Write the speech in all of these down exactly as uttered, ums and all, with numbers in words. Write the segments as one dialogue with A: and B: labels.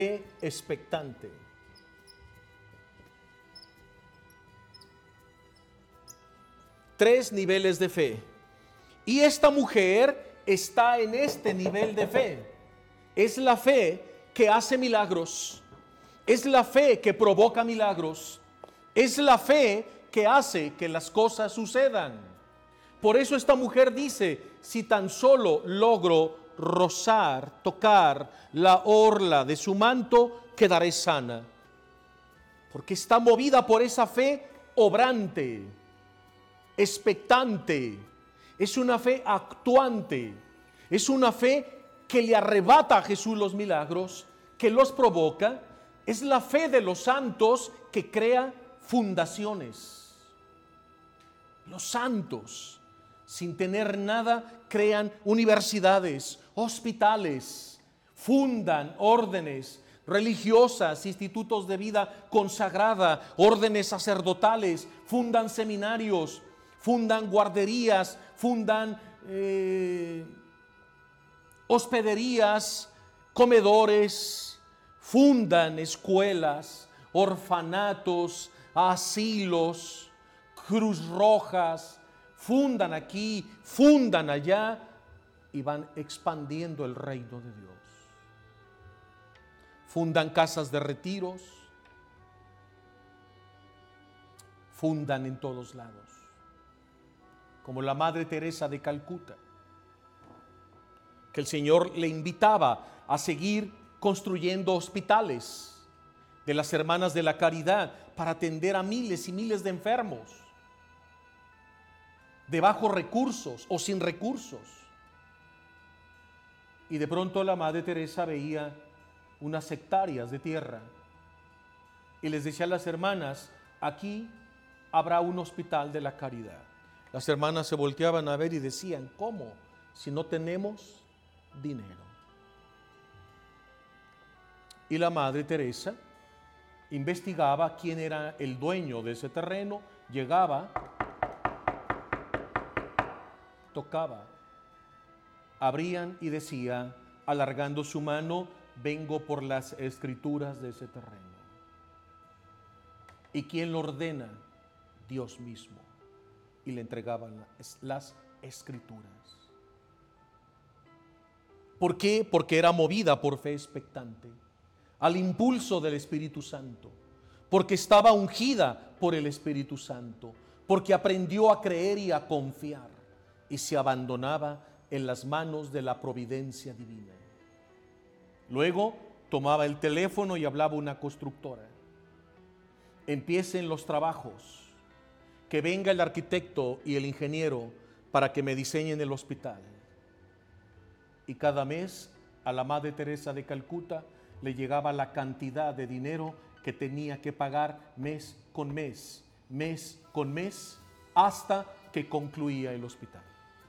A: expectante. Tres niveles de fe. Y esta mujer está en este nivel de fe. Es la fe que hace milagros. Es la fe que provoca milagros. Es la fe que hace que las cosas sucedan. Por eso esta mujer dice, si tan solo logro rozar, tocar la orla de su manto, quedaré sana. Porque está movida por esa fe obrante, expectante. Es una fe actuante. Es una fe que le arrebata a Jesús los milagros, que los provoca. Es la fe de los santos que crea fundaciones. Los santos, sin tener nada, crean universidades, hospitales, fundan órdenes religiosas, institutos de vida consagrada, órdenes sacerdotales, fundan seminarios, fundan guarderías, fundan eh, hospederías, comedores, fundan escuelas, orfanatos, asilos, Cruz Rojas, fundan aquí, fundan allá y van expandiendo el reino de Dios. Fundan casas de retiros, fundan en todos lados, como la Madre Teresa de Calcuta, que el Señor le invitaba a seguir construyendo hospitales de las Hermanas de la Caridad para atender a miles y miles de enfermos, de bajos recursos o sin recursos. Y de pronto la Madre Teresa veía unas hectáreas de tierra y les decía a las hermanas, aquí habrá un hospital de la caridad. Las hermanas se volteaban a ver y decían, ¿cómo? Si no tenemos dinero. Y la Madre Teresa investigaba quién era el dueño de ese terreno, llegaba, tocaba, abrían y decía, alargando su mano, vengo por las escrituras de ese terreno. ¿Y quién lo ordena? Dios mismo. Y le entregaban las escrituras. ¿Por qué? Porque era movida por fe expectante, al impulso del Espíritu Santo, porque estaba ungida por el Espíritu Santo, porque aprendió a creer y a confiar y se abandonaba en las manos de la providencia divina. Luego tomaba el teléfono y hablaba a una constructora. Empiecen los trabajos, que venga el arquitecto y el ingeniero para que me diseñen el hospital. Y cada mes a la Madre Teresa de Calcuta le llegaba la cantidad de dinero que tenía que pagar mes con mes, mes con mes, hasta que concluía el hospital.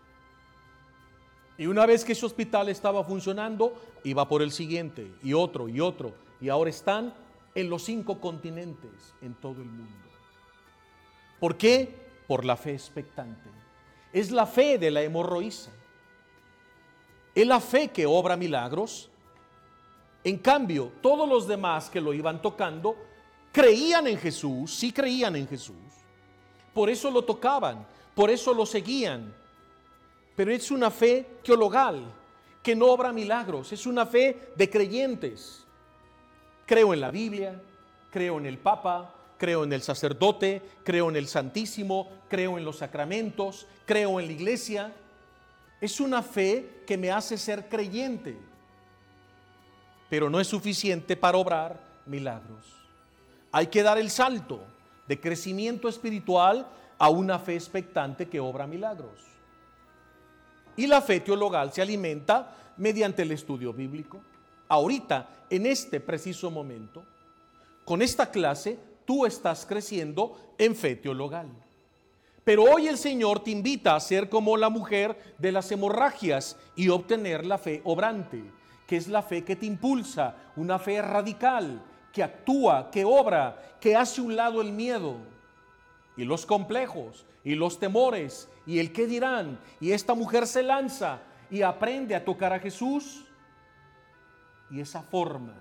A: Y una vez que ese hospital estaba funcionando, iba por el siguiente, y otro, y otro, y ahora están en los cinco continentes, en todo el mundo. ¿Por qué? Por la fe expectante. Es la fe de la hemorroísa. Es la fe que obra milagros. En cambio, todos los demás que lo iban tocando, creían en Jesús, sí creían en Jesús. Por eso lo tocaban, por eso lo seguían. Pero es una fe teologal, que no obra milagros, es una fe de creyentes. Creo en la Biblia, creo en el Papa, creo en el sacerdote, creo en el Santísimo, creo en los sacramentos, creo en la iglesia. Es una fe que me hace ser creyente, pero no es suficiente para obrar milagros. Hay que dar el salto de crecimiento espiritual a una fe expectante que obra milagros. Y la fe teologal se alimenta mediante el estudio bíblico. Ahorita, en este preciso momento, con esta clase, tú estás creciendo en fe teologal. Pero hoy el Señor te invita a ser como la mujer de las hemorragias y obtener la fe obrante, que es la fe que te impulsa, una fe radical, que actúa, que obra, que hace un lado el miedo y los complejos y los temores y el qué dirán, y esta mujer se lanza y aprende a tocar a Jesús, y esa forma